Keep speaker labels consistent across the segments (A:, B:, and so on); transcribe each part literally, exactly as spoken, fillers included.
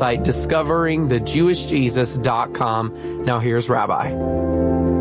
A: website, discovering the jewish jesus dot com. Now here's Rabbi.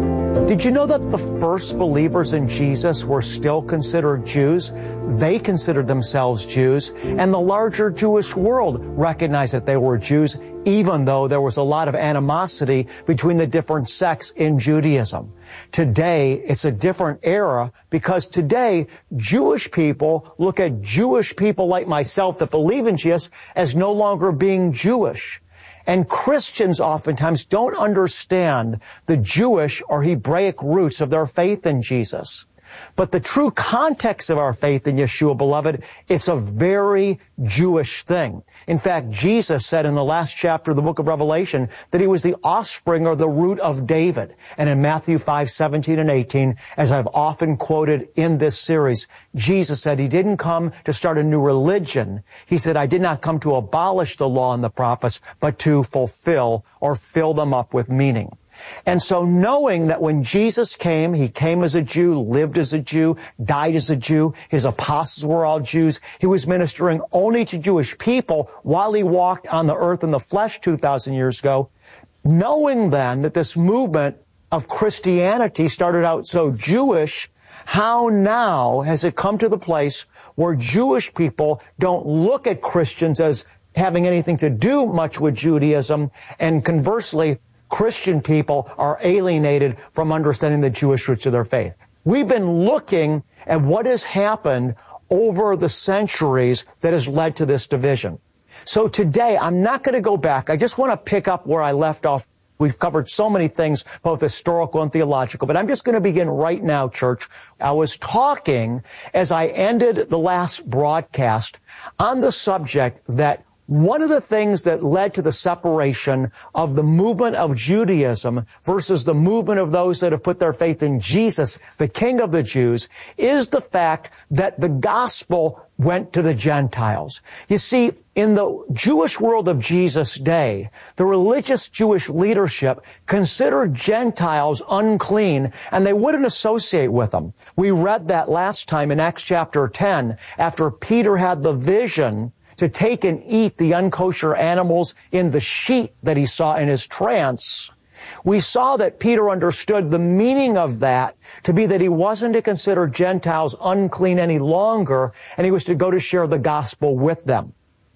B: Did you know that the first believers in Jesus were still considered Jews? They considered themselves Jews, and the larger Jewish world recognized that they were Jews, even though there was a lot of animosity between the different sects in Judaism. Today, it's a different era because today, Jewish people look at Jewish people like myself that believe in Jesus as no longer being Jewish. And Christians oftentimes don't understand the Jewish or Hebraic roots of their faith in Jesus. But the true context of our faith in Yeshua, beloved, it's a very Jewish thing. In fact, Jesus said in the last chapter of the book of Revelation that he was the offspring or the root of David. And in Matthew five, seventeen and eighteen, as I've often quoted in this series, Jesus said he didn't come to start a new religion. He said, I did not come to abolish the law and the prophets, but to fulfill or fill them up with meaning. And so knowing that when Jesus came, he came as a Jew, lived as a Jew, died as a Jew, his apostles were all Jews, he was ministering only to Jewish people while he walked on the earth in the flesh two thousand years ago, knowing then that this movement of Christianity started out so Jewish, how now has it come to the place where Jewish people don't look at Christians as having anything to do much with Judaism, and conversely, Christian people are alienated from understanding the Jewish roots of their faith. We've been looking at what has happened over the centuries that has led to this division. So today, I'm not going to go back. I just want to pick up where I left off. We've covered so many things, both historical and theological, but I'm just going to begin right now, church. I was talking as I ended the last broadcast on the subject that one of the things that led to the separation of the movement of Judaism versus the movement of those that have put their faith in Jesus, the King of the Jews, is the fact that the gospel went to the Gentiles. You see, in the Jewish world of Jesus' day, the religious Jewish leadership considered Gentiles unclean, and they wouldn't associate with them. We read that last time in Acts chapter ten, after Peter had the vision to take and eat the unkosher animals in the sheet that he saw in his trance. We saw that Peter understood the meaning of that to be that he wasn't to consider Gentiles unclean any longer, and he was to go to share the gospel with them.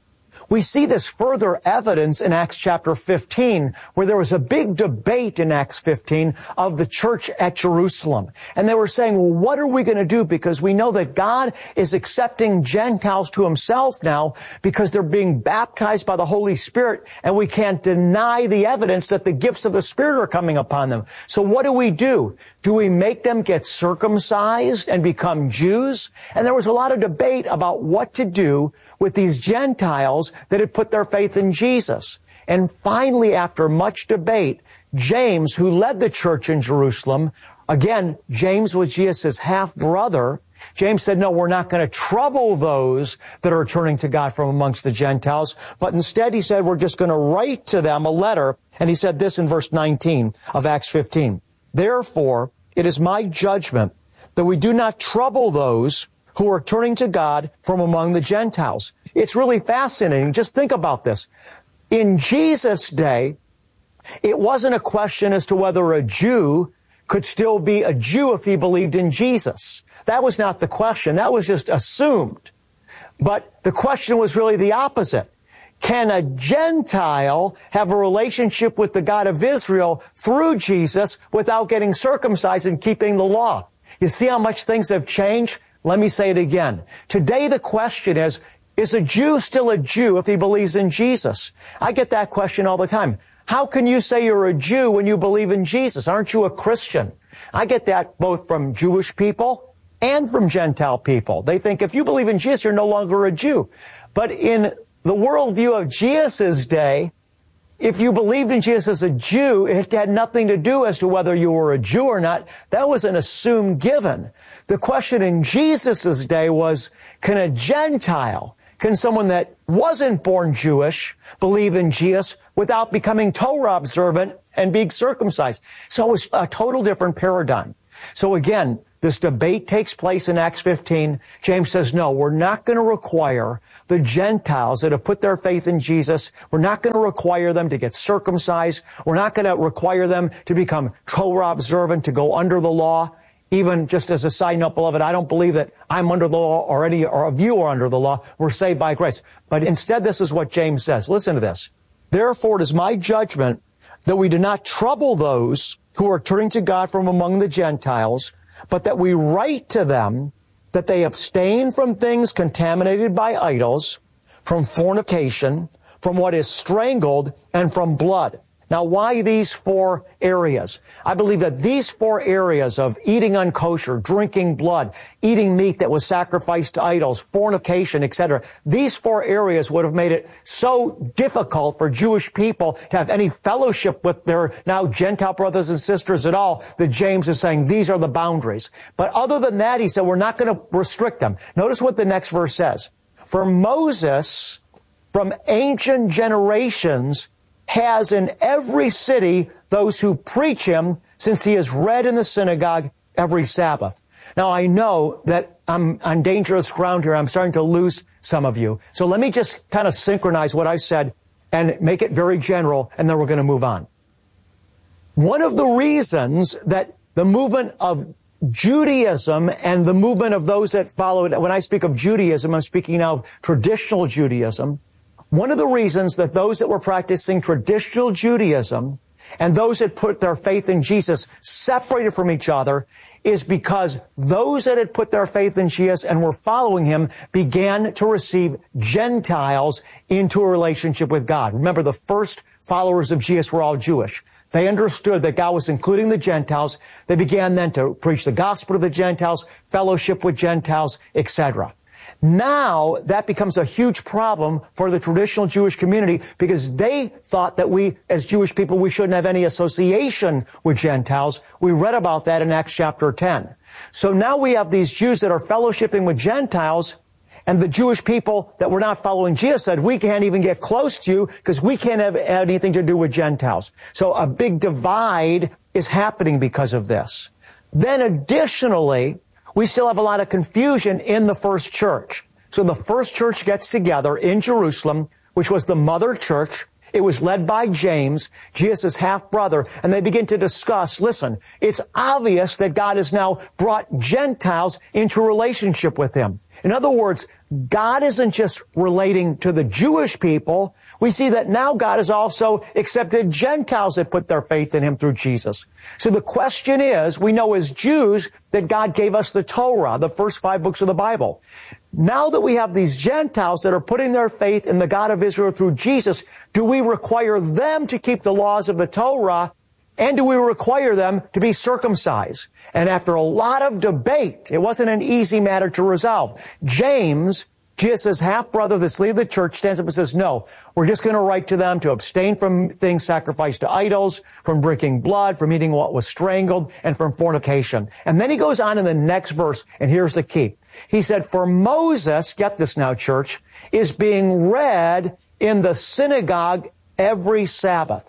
B: We see this further evidence in Acts chapter fifteen, where there was a big debate in Acts fifteen of the church at Jerusalem. And they were saying, well, what are we going to do? Because we know that God is accepting Gentiles to himself now because they're being baptized by the Holy Spirit, and we can't deny the evidence that the gifts of the Spirit are coming upon them. So what do we do? Do we make them get circumcised and become Jews? And there was a lot of debate about what to do with these Gentiles that had put their faith in Jesus. And finally, after much debate, James, who led the church in Jerusalem, again, James was Jesus' half-brother, James said, no, we're not going to trouble those that are turning to God from amongst the Gentiles, but instead he said, we're just going to write to them a letter. And he said this in verse nineteen of Acts fifteen. Therefore, it is my judgment that we do not trouble those who are turning to God from among the Gentiles. It's really fascinating. Just think about this. In Jesus' day, it wasn't a question as to whether a Jew could still be a Jew if he believed in Jesus. That was not the question. That was just assumed. But the question was really the opposite. Can a Gentile have a relationship with the God of Israel through Jesus without getting circumcised and keeping the law? You see how much things have changed? Let me say it again. Today the question is, is a Jew still a Jew if he believes in Jesus? I get that question all the time. How can you say you're a Jew when you believe in Jesus? Aren't you a Christian? I get that both from Jewish people and from Gentile people. They think if you believe in Jesus, you're no longer a Jew. But in the worldview of Jesus' day, if you believed in Jesus as a Jew, it had nothing to do as to whether you were a Jew or not. That was an assumed given. The question in Jesus' day was, can a Gentile, can someone that wasn't born Jewish believe in Jesus without becoming Torah observant and being circumcised? So it was a total different paradigm. So again, this debate takes place in Acts fifteen. James says, no, we're not going to require the Gentiles that have put their faith in Jesus. We're not going to require them to get circumcised. We're not going to require them to become Torah observant, to go under the law. Even just as a side note, beloved, I don't believe that I'm under the law or any or of you are under the law. We're saved by grace. But instead, this is what James says. Listen to this. Therefore, it is my judgment that we do not trouble those who are turning to God from among the Gentiles, but that we write to them that they abstain from things contaminated by idols, from fornication, from what is strangled, and from blood. Now, why these four areas? I believe that these four areas of eating unkosher, drinking blood, eating meat that was sacrificed to idols, fornication, et cetera, these four areas would have made it so difficult for Jewish people to have any fellowship with their now Gentile brothers and sisters at all that James is saying these are the boundaries. But other than that, he said, we're not going to restrict them. Notice what the next verse says. For Moses, from ancient generations, has in every city those who preach him, since he is read in the synagogue every Sabbath. Now, I know that I'm on dangerous ground here. I'm starting to lose some of you. So let me just kind of synchronize what I said and make it very general, and then we're going to move on. One of the reasons that the movement of Judaism and the movement of those that followed, when I speak of Judaism, I'm speaking now of traditional Judaism. One of the reasons that those that were practicing traditional Judaism and those that put their faith in Jesus separated from each other is because those that had put their faith in Jesus and were following him began to receive Gentiles into a relationship with God. Remember, the first followers of Jesus were all Jewish. They understood that God was including the Gentiles. They began then to preach the gospel to the Gentiles, fellowship with Gentiles, et cetera. Now, that becomes a huge problem for the traditional Jewish community because they thought that we, as Jewish people, we shouldn't have any association with Gentiles. We read about that in Acts chapter ten. So now we have these Jews that are fellowshipping with Gentiles, and the Jewish people that were not following Jesus said, we can't even get close to you because we can't have anything to do with Gentiles. So a big divide is happening because of this. Then additionally, we still have a lot of confusion in the first church. So the first church gets together in Jerusalem, which was the mother church. It was led by James, Jesus' half-brother, and they begin to discuss, listen, it's obvious that God has now brought Gentiles into a relationship with him. In other words, God isn't just relating to the Jewish people. We see that now God has also accepted Gentiles that put their faith in him through Jesus. So the question is, we know as Jews that God gave us the Torah, the first five books of the Bible. Now that we have these Gentiles that are putting their faith in the God of Israel through Jesus, do we require them to keep the laws of the Torah? And do we require them to be circumcised? And after a lot of debate, it wasn't an easy matter to resolve. James, Jesus' half-brother that's leading the church, stands up and says, no, we're just going to write to them to abstain from things sacrificed to idols, from drinking blood, from eating what was strangled, and from fornication. And then he goes on in the next verse, and here's the key. He said, for Moses, get this now, church, is being read in the synagogue every Sabbath.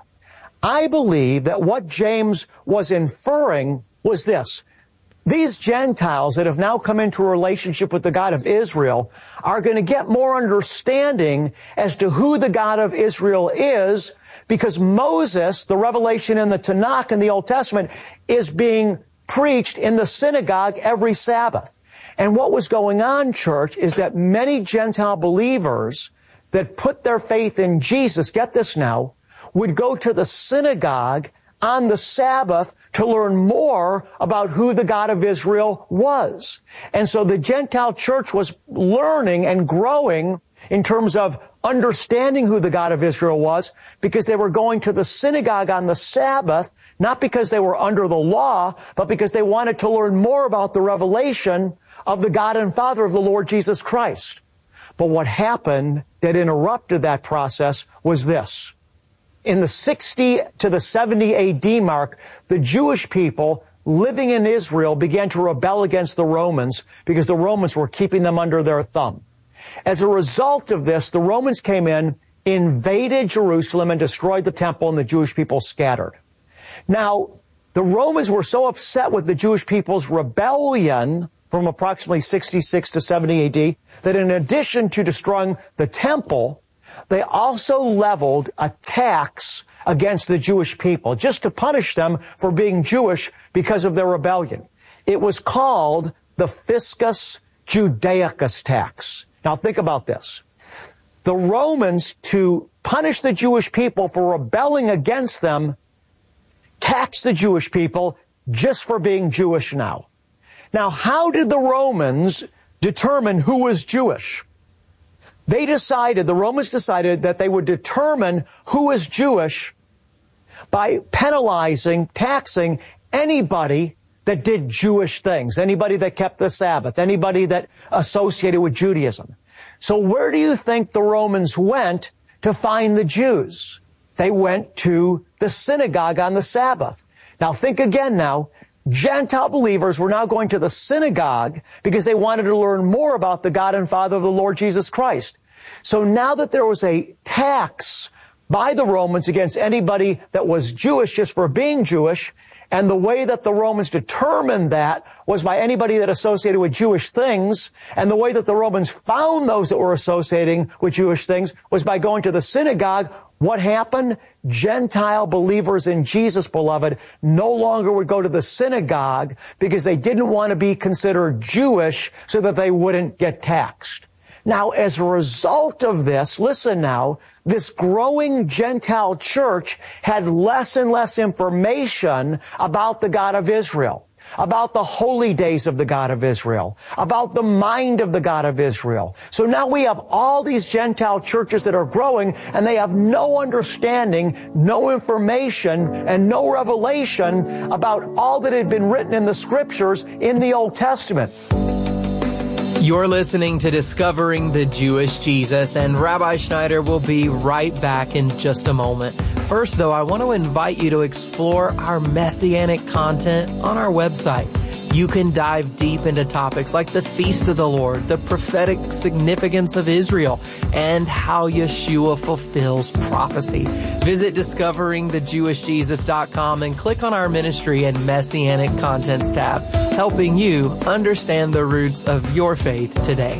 B: I believe that what James was inferring was this. These Gentiles that have now come into a relationship with the God of Israel are going to get more understanding as to who the God of Israel is because Moses, the revelation in the Tanakh in the Old Testament, is being preached in the synagogue every Sabbath. And what was going on, church, is that many Gentile believers that put their faith in Jesus, get this now, would go to the synagogue on the Sabbath to learn more about who the God of Israel was. And so the Gentile church was learning and growing in terms of understanding who the God of Israel was because they were going to the synagogue on the Sabbath, not because they were under the law, but because they wanted to learn more about the revelation of the God and Father of the Lord Jesus Christ. But what happened that interrupted that process was this. In the sixty to the seventy A D mark, the Jewish people living in Israel began to rebel against the Romans because the Romans were keeping them under their thumb. As a result of this, the Romans came in, invaded Jerusalem, and destroyed the temple, and the Jewish people scattered. Now, The Romans were so upset with the Jewish people's rebellion from approximately sixty-six to seventy A D that in addition to destroying the temple, they also leveled a tax against the Jewish people just to punish them for being Jewish because of their rebellion. It was called the Fiscus Judaicus tax. Now think about this. The Romans, to punish the Jewish people for rebelling against them, taxed the Jewish people just for being Jewish now. Now, how did the Romans determine who was Jewish? They decided, the Romans decided that they would determine who was Jewish by penalizing, taxing anybody that did Jewish things, anybody that kept the Sabbath, anybody that associated with Judaism. So where do you think the Romans went to find the Jews? They went to the synagogue on the Sabbath. Now think again now. Gentile believers were now going to the synagogue because they wanted to learn more about the God and Father of the Lord Jesus Christ. So now that there was a tax by the Romans against anybody that was Jewish just for being Jewish, and the way that the Romans determined that was by anybody that associated with Jewish things, and the way that the Romans found those that were associating with Jewish things was by going to the synagogue. What happened? Gentile believers in Jesus, beloved, no longer would go to the synagogue because they didn't want to be considered Jewish so that they wouldn't get taxed. Now, as a result of this, listen now, this growing Gentile church had less and less information about the God of Israel, about the holy days of the God of Israel, about the mind of the God of Israel. So now we have all these Gentile churches that are growing, and they have no understanding, no information, and no revelation about all that had been written in the Scriptures in the Old Testament.
A: You're listening to Discovering the Jewish Jesus, and Rabbi Schneider will be right back in just a moment. First, though, I want to invite you to explore our messianic content on our website. You can dive deep into topics like the Feast of the Lord, the prophetic significance of Israel, and how Yeshua fulfills prophecy. Visit discovering the jewish jesus dot com and click on our ministry and messianic contents tab, helping you understand the roots of your faith today.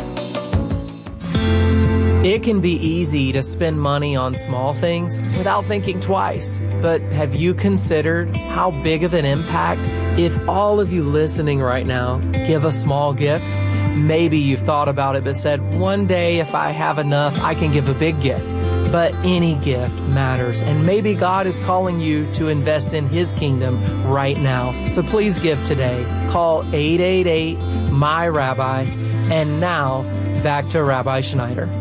A: It can be easy to spend money on small things without thinking twice. But have you considered how big of an impact if all of you listening right now give a small gift? Maybe you've thought about it but said, one day if I have enough, I can give a big gift. But any gift matters, and maybe God is calling you to invest in His kingdom right now. So please give today. Call eight eight eight, M Y Rabbi. And now, back to Rabbi Schneider.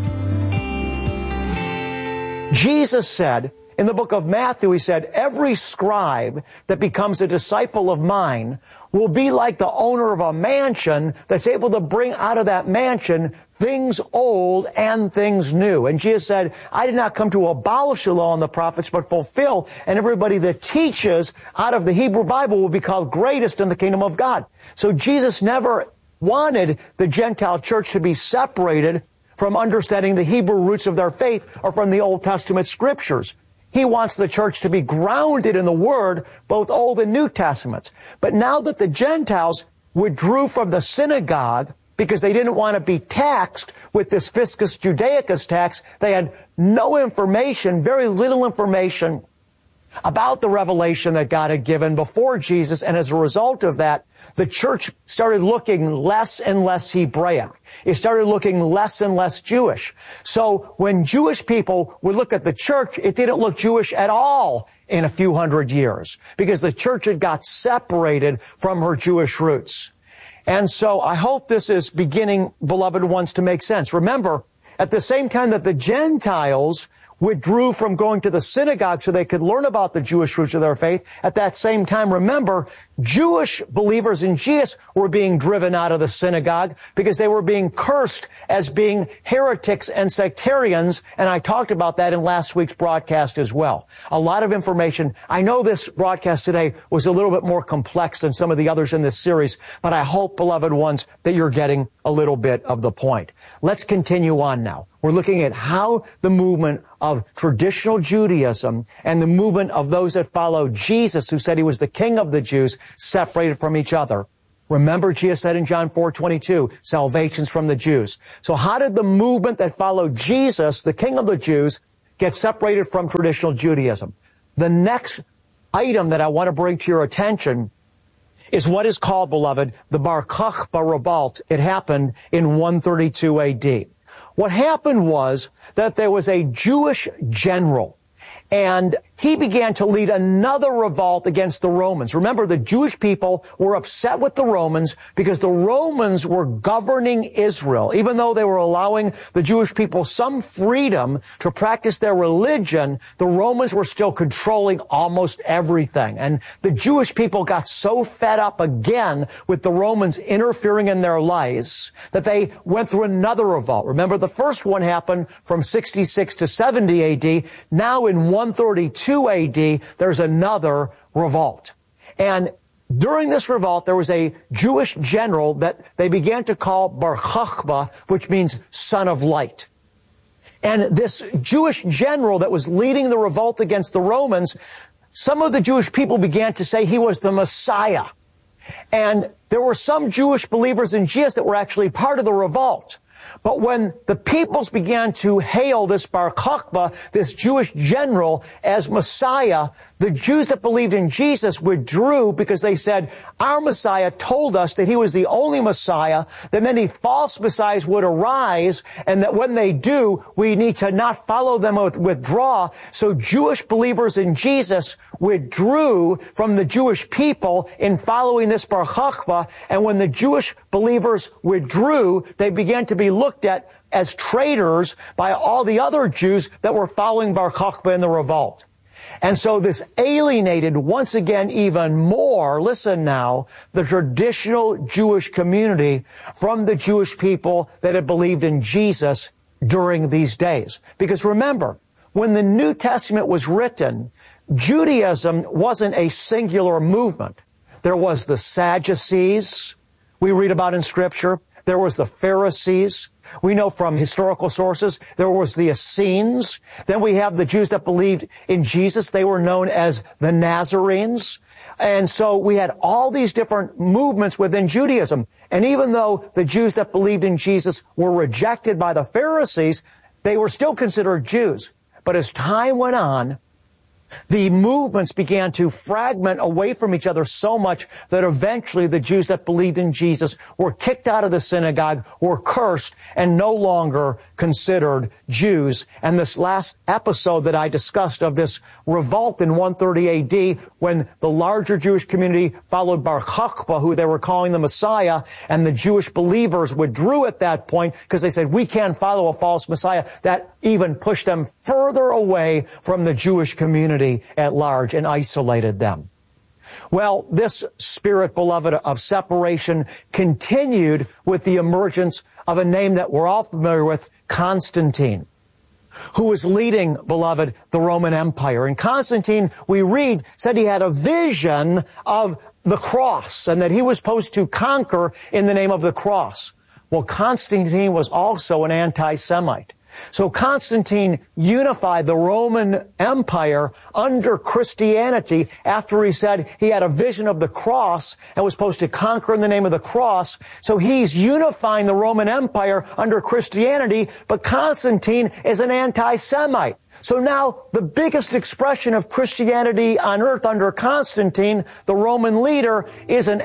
B: Jesus said, in the book of Matthew, He said, every scribe that becomes a disciple of mine will be like the owner of a mansion that's able to bring out of that mansion things old and things new. And Jesus said, I did not come to abolish the law and the prophets, but fulfill. And everybody that teaches out of the Hebrew Bible will be called greatest in the kingdom of God. So Jesus never wanted the Gentile church to be separated from understanding the Hebrew roots of their faith or from the Old Testament scriptures. He wants the church to be grounded in the Word, both Old and New Testaments. But now that the Gentiles withdrew from the synagogue because they didn't want to be taxed with this Fiscus Judaicus tax, they had no information, very little information about the revelation that God had given before Jesus, and as a result of that, the church started looking less and less Hebraic. It started looking less and less Jewish. So when Jewish people would look at the church, it didn't look Jewish at all in a few hundred years, because the church had got separated from her Jewish roots. And so I hope this is beginning, beloved ones, to make sense. Remember, at the same time that the Gentiles withdrew from going to the synagogue so they could learn about the Jewish roots of their faith, at that same time, remember, Jewish believers in Jesus were being driven out of the synagogue because they were being cursed as being heretics and sectarians, and I talked about that in last week's broadcast as well. A lot of information. I know this broadcast today was a little bit more complex than some of the others in this series, but I hope, beloved ones, that you're getting a little bit of the point. Let's continue on now. We're looking at how the movement of traditional Judaism and the movement of those that followed Jesus, who said he was the king of the Jews, separated from each other. Remember, Jesus said in John four twenty-two, salvation's from the Jews. So how did the movement that followed Jesus, the king of the Jews, get separated from traditional Judaism? The next item that I want to bring to your attention is what is called, beloved, the Bar Kokhba revolt. It happened in one thirty-two A D. What happened was that there was a Jewish general, and he began to lead another revolt against the Romans. Remember, the Jewish people were upset with the Romans because the Romans were governing Israel. Even though they were allowing the Jewish people some freedom to practice their religion, the Romans were still controlling almost everything. And the Jewish people got so fed up again with the Romans interfering in their lives that they went through another revolt. Remember, the first one happened from sixty-six to seventy A D. Now in one thirty-two A D, there's another revolt. And during this revolt, there was a Jewish general that they began to call Bar Kokhba, which means son of light. And this Jewish general that was leading the revolt against the Romans, some of the Jewish people began to say he was the Messiah. And there were some Jewish believers in Jesus that were actually part of the revolt. But when the peoples began to hail this Bar Kokhba, this Jewish general, as Messiah, the Jews that believed in Jesus withdrew because they said, our Messiah told us that he was the only Messiah, that many false messiahs would arise, and that when they do, we need to not follow them or withdraw. So Jewish believers in Jesus withdrew from the Jewish people in following this Bar Kokhba, and when the Jewish believers withdrew, they began to be looked at as traitors by all the other Jews that were following Bar Kokhba in the revolt. And so this alienated once again even more, listen now, the traditional Jewish community from the Jewish people that had believed in Jesus during these days. Because remember, when the New Testament was written, Judaism wasn't a singular movement. There was the Sadducees, we read about in Scripture. There was the Pharisees. We know from historical sources there was the Essenes. Then we have the Jews that believed in Jesus. They were known as the Nazarenes. And so we had all these different movements within Judaism. And even though the Jews that believed in Jesus were rejected by the Pharisees, they were still considered Jews. But as time went on, the movements began to fragment away from each other so much that eventually the Jews that believed in Jesus were kicked out of the synagogue, were cursed, and no longer considered Jews. And this last episode that I discussed of this revolt in one thirty A D, when the larger Jewish community followed Bar Kokhba, who they were calling the Messiah, and the Jewish believers withdrew at that point because they said, we can't follow a false Messiah, that even pushed them further away from the Jewish community at large and isolated them. Well, this spirit, beloved, of separation continued with the emergence of a name that we're all familiar with, Constantine, who was leading, beloved, the Roman Empire. And Constantine, we read, said he had a vision of the cross and that he was supposed to conquer in the name of the cross. Well, Constantine was also an anti-Semite. So Constantine unified the Roman Empire under Christianity after he said he had a vision of the cross and was supposed to conquer in the name of the cross. So he's unifying the Roman Empire under Christianity, but Constantine is an anti-Semite. So now the biggest expression of Christianity on earth under Constantine, the Roman leader, is an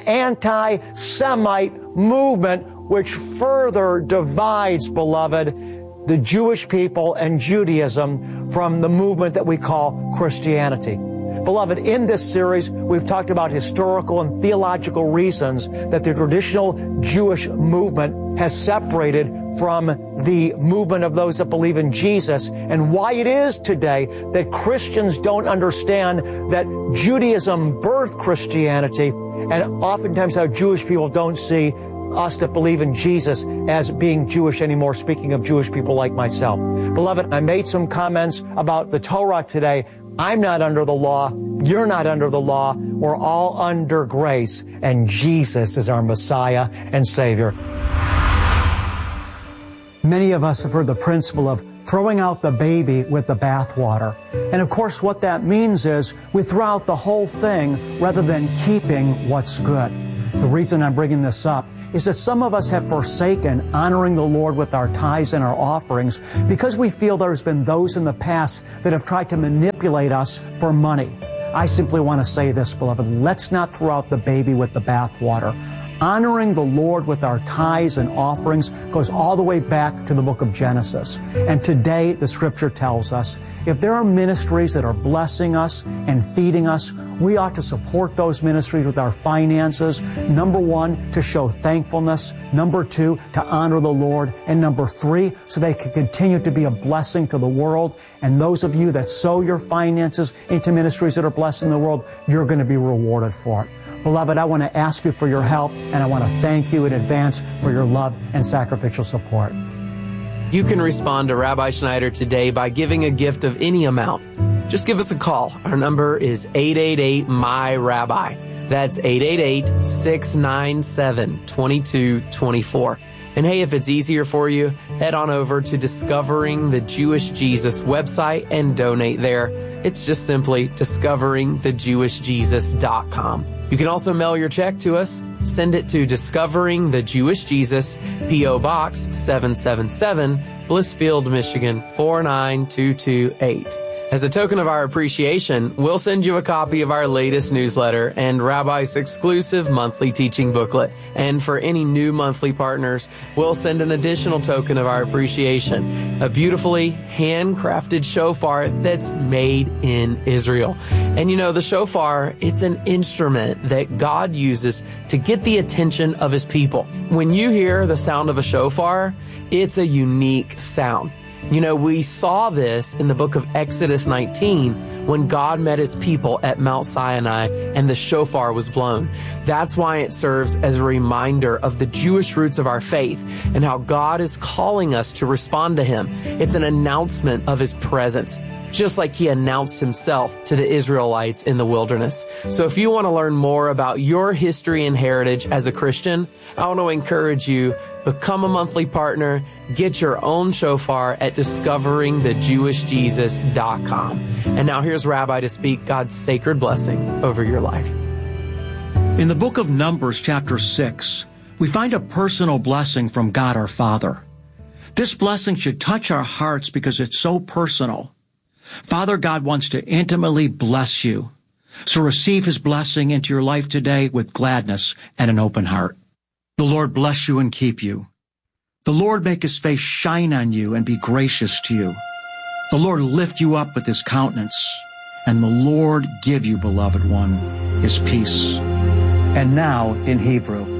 B: anti-Semite movement which further divides, beloved, the Jewish people and Judaism from the movement that we call Christianity. Beloved, in this series, we've talked about historical and theological reasons that the traditional Jewish movement has separated from the movement of those that believe in Jesus, and why it is today that Christians don't understand that Judaism birthed Christianity, and oftentimes how Jewish people don't see us that believe in Jesus as being Jewish anymore, speaking of Jewish people like myself. Beloved, I made some comments about the Torah today. I'm not under the law. You're not under the law. We're all under grace, and Jesus is our Messiah and Savior. Many of us have heard the principle of throwing out the baby with the bathwater. And of course, what that means is we throw out the whole thing rather than keeping what's good. The reason I'm bringing this up is that some of us have forsaken honoring the Lord with our tithes and our offerings because we feel there's been those in the past that have tried to manipulate us for money. I simply want to say this, beloved, let's not throw out the baby with the bathwater. Honoring the Lord with our tithes and offerings goes all the way back to the book of Genesis. And today, the Scripture tells us, if there are ministries that are blessing us and feeding us, we ought to support those ministries with our finances. Number one, to show thankfulness. Number two, to honor the Lord. And number three, so they can continue to be a blessing to the world. And those of you that sow your finances into ministries that are blessing the world, you're going to be rewarded for it. Beloved, I want to ask you for your help, and I want to thank you in advance for your love and sacrificial support.
A: You can respond to Rabbi Schneider today by giving a gift of any amount. Just give us a call. Our number is eight eight eight, M Y, Rabbi. That's eight eight eight, six nine seven, two two two four. And hey, if it's easier for you, head on over to Discovering the Jewish Jesus website and donate there. It's just simply discovering the jewish jesus dot com. You can also mail your check to us. Send it to Discovering the Jewish Jesus, P O Box seven seven seven, Blissfield, Michigan four nine two two eight. As a token of our appreciation, we'll send you a copy of our latest newsletter and Rabbi's exclusive monthly teaching booklet. And for any new monthly partners, we'll send an additional token of our appreciation, a beautifully handcrafted shofar that's made in Israel. And you know, the shofar, it's an instrument that God uses to get the attention of His people. When you hear the sound of a shofar, it's a unique sound. You know, we saw this in the book of Exodus nineteen when God met His people at Mount Sinai and the shofar was blown. That's why it serves as a reminder of the Jewish roots of our faith and how God is calling us to respond to Him. It's an announcement of His presence, just like He announced Himself to the Israelites in the wilderness. So if you want to learn more about your history and heritage as a Christian, I want to encourage you, become a monthly partner, get your own shofar at discovering the jewish jesus dot com. And now here's Rabbi to speak God's sacred blessing over your life.
C: In the book of Numbers, chapter six, we find a personal blessing from God our Father. This blessing should touch our hearts because it's so personal. Father God wants to intimately bless you. So receive His blessing into your life today with gladness and an open heart. The Lord bless you and keep you. The Lord make His face shine on you and be gracious to you. The Lord lift you up with His countenance. And the Lord give you, beloved one, His peace.
B: And now, in Hebrew,